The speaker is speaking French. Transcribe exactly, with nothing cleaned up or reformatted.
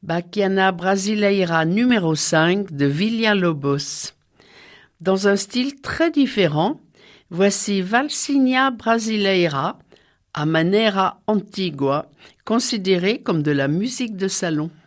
Bachiana Brasileira numéro cinq de Villa-Lobos. Dans un style très différent, voici Valsinha Brasileira, a manera antigua, considérée comme de la musique de salon.